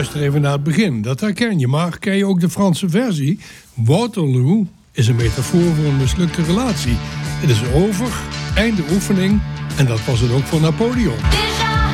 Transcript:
Luister even naar het begin, dat herken je. Maar ken je ook de Franse versie? Waterloo is een metafoor voor een mislukte relatie. Het is over, einde oefening. En dat was het ook voor Napoleon.